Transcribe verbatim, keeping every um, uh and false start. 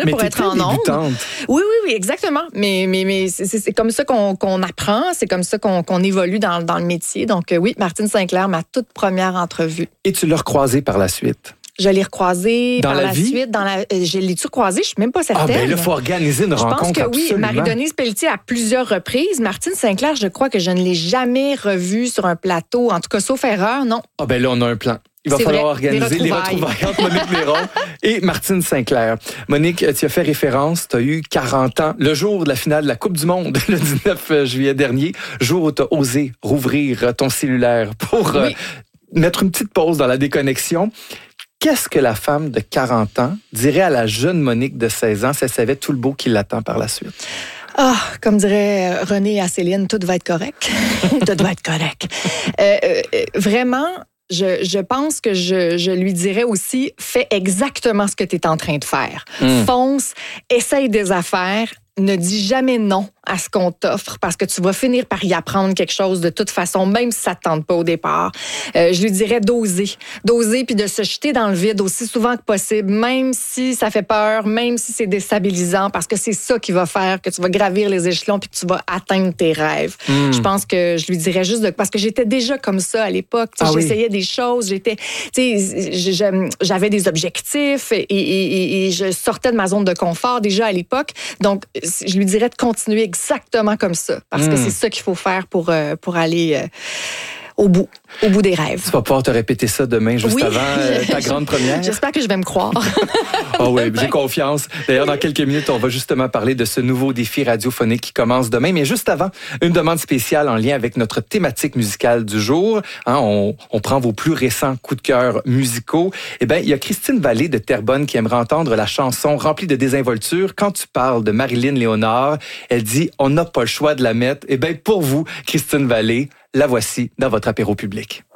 mais pour être en ondes. Oui, oui, oui, exactement. Mais, mais, mais c'est, c'est comme ça qu'on, qu'on apprend, c'est comme ça qu'on, qu'on évolue dans, dans le métier. Donc euh, oui, Martine Sinclair, ma toute première entrevue. Et tu l'as recroisée par la suite? Je l'ai recroisée dans par la, la vie? suite. Dans la, je l'ai-tu recroisée? Je ne suis même pas certaine. Ah, ben là, il faut organiser une je rencontre. Je pense que absolument. oui. Marie-Denise Pelletier à plusieurs reprises. Martine Sinclair, je crois que je ne l'ai jamais revue sur un plateau. En tout cas, sauf erreur, non. Ah, ben là, on a un plan. Il va c'est falloir vrai, organiser les retrouvailles. les retrouvailles entre Monique Néron et Martine Sinclair. Monique, tu as fait référence, tu as eu quarante ans, le jour de la finale de la Coupe du Monde, le dix-neuf juillet dernier, jour où tu as osé rouvrir ton cellulaire pour oui. euh, mettre une petite pause dans la déconnexion. Qu'est-ce que la femme de quarante ans dirait à la jeune Monique de seize ans si elle savait tout le beau qui l'attend par la suite? Ah, comme dirait René à Céline, tout va être correct. Tout va être correct. Euh, euh, vraiment... Je, je pense que je, je lui dirais aussi, fais exactement ce que tu es en train de faire. Mm. Fonce, essaye des affaires, ne dis jamais non à ce qu'on t'offre parce que tu vas finir par y apprendre quelque chose de toute façon, même si ça ne te tente pas au départ. Euh, je lui dirais d'oser. D'oser puis de se jeter dans le vide aussi souvent que possible, même si ça fait peur, même si c'est déstabilisant, parce que c'est ça qui va faire que tu vas gravir les échelons puis que tu vas atteindre tes rêves. Mm. Je pense que je lui dirais juste de... Parce que j'étais déjà comme ça à l'époque. Ah j'essayais oui. des choses, j'étais... J'avais des objectifs et, et, et, et je sortais de ma zone de confort déjà à l'époque. Donc, je lui dirais de continuer exactement comme ça, parce mmh. que c'est ça qu'il faut faire pour, euh, pour aller euh, au bout, au bout des rêves. Tu vas pouvoir te répéter ça demain, juste oui. avant euh, ta grande première? J'espère que je vais me croire. Ah oui, j'ai confiance. D'ailleurs, dans quelques minutes, on va justement parler de ce nouveau défi radiophonique qui commence demain. Mais juste avant, une demande spéciale en lien avec notre thématique musicale du jour. Hein, on, on prend vos plus récents coups de cœur musicaux. Eh bien, il y a Christine Vallée de Terrebonne qui aimerait entendre la chanson remplie de désinvolture. Quand tu parles de Marilyn Léonard, elle dit « On n'a pas le choix de la mettre ». Eh bien, pour vous, Christine Vallée, la voici dans votre apéro public.